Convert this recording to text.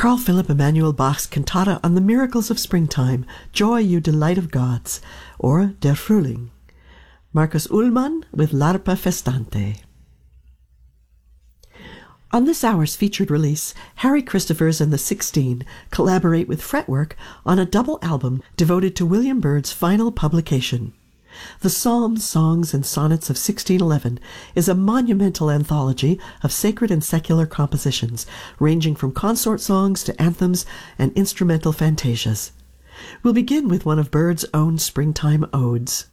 Carl Philipp Emanuel Bach's cantata on the miracles of springtime, Joy, you delight of gods, or Der Frühling. Markus Ullmann with L'Arpa Festante. On this hour's featured release, Harry Christophers and the 16 collaborate with Fretwork on a double album devoted to William Byrd's final publication. The Psalms, Songs, and Sonnets of 1611 is a monumental anthology of sacred and secular compositions, ranging from consort songs to anthems and instrumental fantasias. We'll begin with one of Byrd's own springtime odes.